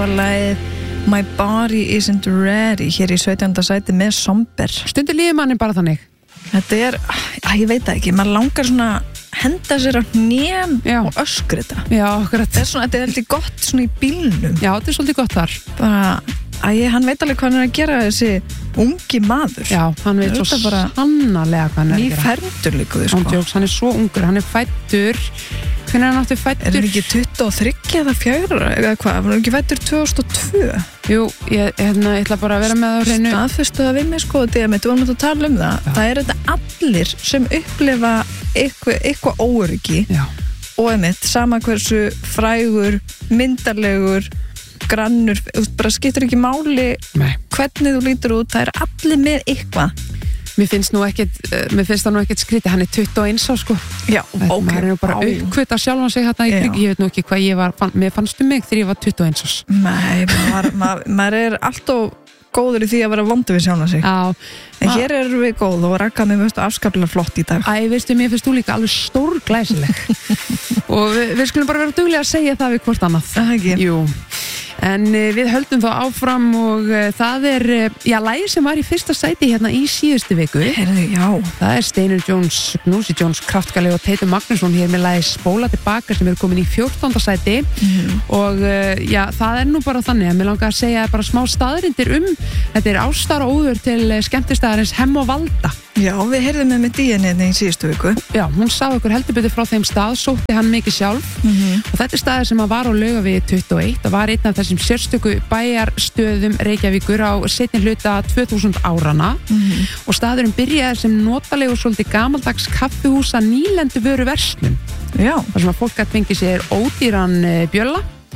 lagið My Body Isn't Ready hér í 17. sæti með Somber. Stundir líður manni bara þannig. Þetta ég veit það ekki, maður langar svona henda sér á hnén og öskra þetta. Já, akkurat. Þetta er heldur gott svona í bílnum. Já, þetta er svolítið gott þar. Bara, hann veit alveg hvað hann er að gera, þessi ungi maður. Já, hann veit svo sannarlega hvað hann er að gera. Nýfermdur líka þau, sko. Hann er svo ungur, hann er fæddur. Hvernig er hann aftur fæddur? Er hann ekki 23 eða 4 eða hvað? Var hann ekki fæddur 2002? Jú, ég ætla bara að vera með á hreinu. Staðfestu það við mig, sko, við vorum að tala um það. Já. Það er þetta allir sem upplifa eitthvað óöryggi. Já. Og einmitt, sama hversu frægur, myndarlegur, grannur, bara skiptir ekki máli. Nei. Hvernig þú lítur út, það er allir með eitthvað. Mér finnst það nú ekkert skrítið, hann er 21 á, sko. Já, ok. Maður er nú bara uppkvita sjálfan sig hérna í trygg, ég veit nú ekki hvað mér fannstu mig þegar ég var 21 ás. Nei, maður er alltaf góður í því að vera vondur við sjálfan sig. Já. En hér erum við góð og Ragga mér veistu afskaplega flott í dag. Veistu, mér finnst þú líka alveg stórglæsileg. Og við skulum bara vera duglega að segja það við hvort annað. Það ekki. Jú. En við höldum þá áfram og það er, lagið sem var í fyrsta sæti hérna í síðustu viku. Heyrðu, já. Það er Steinar Jones, Gnúsi Jones, Kraftgali og Teitur Magnússon hér með lagið Spóla tilbaka sem er komin í 14. sæti. Og það er nú bara þannig að mér langar að segja bara smá staðrindir þetta er ástar og óður til skemmtistaðarins Hemm og Valda. Já, við heyrðum með DNA í síðustu viku. Já, hún sagði okkur heldur betur frá þeim stað, sótti hann mikið sjálf og þetta er staður sem hann var á Laugavegi 21 og var einn af þessum sérstöku bæjarstöðum Reykjavíkur á seinni hluta 2000 árana og staðurinn byrjaði sem notalegur svolítið gamaldags kaffihúsa nýlendu vöru verslun. Já. Þar sem að fólk gæti fengið sér ódýran bjölla,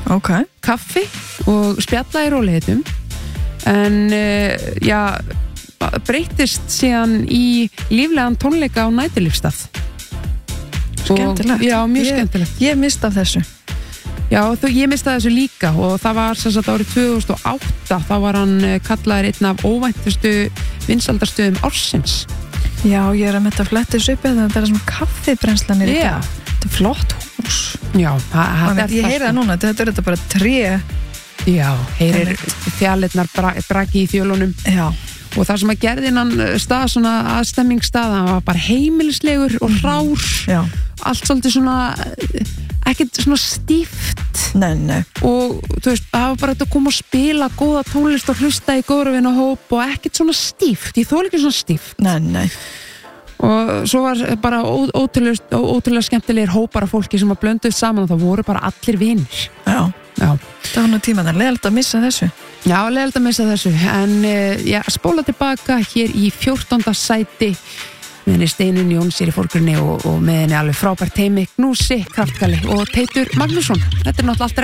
kaffi og spjalla í rólegheitum en breytist síðan í líflegan tónleika á næturlífstað. Skemmtilegt. Já, mjög skemmtilegt. Ég mista af þessu. Já, ég mista þessu líka og það var sem sagt árið 2008 þá var hann kallaður einn af óvæntustu vinsældarstöðum ársins. Já, ég er að metta að fletta þessu upp eða þetta er svona kaffibrennslanir í dag. Þetta er flott hús. Já, ég heyri það núna, þetta er þetta bara tré. Já, heyrir fjalirnar braki í þjölunum. Já. Og það sem að gerði innan stað svona aðstemmingsstað, það var bara heimilislegur og rár. Já. Allt svolítið svona ekkert svona stíft. Nei. Og þú veist, það var bara þetta að koma og spila góða tónlist og hlusta í góðröfin og hóp og ekkert svona stíft. Ég þoli ekki svona stíft. Nei. Og svo var bara ótrúlega skemmtilegir hópar af fólki sem var blönduð saman og það voru bara allir vinir. Já. Það var nú tíma, það er leiðilegt að missa þessu. Já, leiðilegt að missa þessu. En spóla tilbaka hér í 14. sæti með henni Steinun Jóns í fórgrunni og með henni alveg frábært teimi Gnúsi, Kraftgali og Teitur Magnússon. Þetta er náttúrulega allt